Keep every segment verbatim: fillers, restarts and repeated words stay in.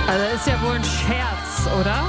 Also ist ja wohl ein Scherz, oder?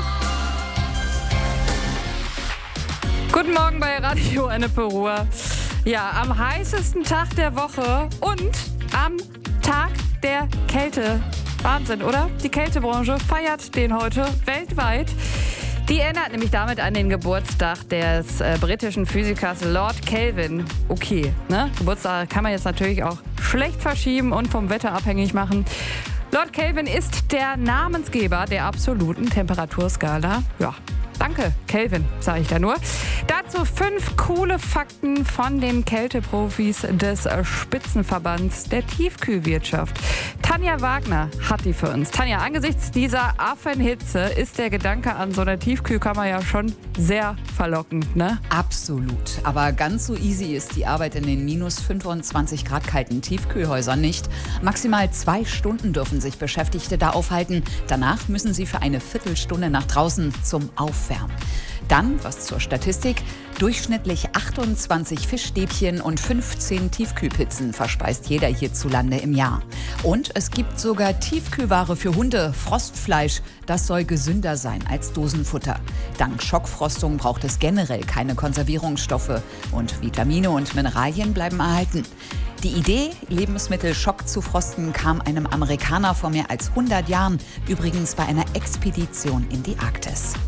Guten Morgen bei Radio Ennepe Ruhr. Ja, am heißesten Tag der Woche und am Tag der Kälte. Wahnsinn, oder? Die Kältebranche feiert den heute weltweit. Die erinnert nämlich damit an den Geburtstag des äh, britischen Physikers Lord Kelvin. Okay, ne? Geburtstag kann man jetzt natürlich auch schlecht verschieben und vom Wetter abhängig machen. Lord Kelvin ist der Namensgeber der absoluten Temperaturskala. Ja, danke, Kelvin, sage ich da nur. Dazu fünf coole Fakten von den Kälteprofis des Spitzenverbands der Tiefkühlwirtschaft. Tanja Wagner hat die für uns. Tanja, angesichts dieser Affenhitze ist der Gedanke an so einer Tiefkühlkammer ja schon sehr verlockend, ne? Absolut. Aber ganz so easy ist die Arbeit in den minus fünfundzwanzig Grad kalten Tiefkühlhäusern nicht. Maximal zwei Stunden dürfen sich Beschäftigte da aufhalten. Danach müssen sie für eine Viertelstunde nach draußen zum Aufwärmen. Dann, was zur Statistik, durchschnittlich achtundzwanzig Fischstäbchen und fünfzehn Tiefkühlpizzen verspeist jeder hierzulande im Jahr. Und es gibt sogar Tiefkühlware für Hunde, Frostfleisch. Das soll gesünder sein als Dosenfutter. Dank Schockfrostung braucht es generell keine Konservierungsstoffe. Und Vitamine und Mineralien bleiben erhalten. Die Idee, Lebensmittel schockzufrosten, kam einem Amerikaner vor mehr als hundert Jahren, übrigens bei einer Expedition in die Arktis.